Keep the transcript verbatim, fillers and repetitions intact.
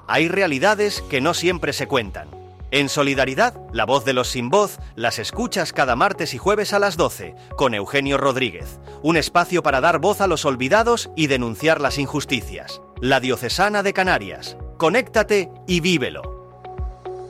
hay realidades que no siempre se cuentan. En Solidaridad, la voz de los sin voz, las escuchas cada martes y jueves a las doce, con Eugenio Rodríguez. Un espacio para dar voz a los olvidados y denunciar las injusticias. La Diocesana de Canarias. Conéctate y vívelo.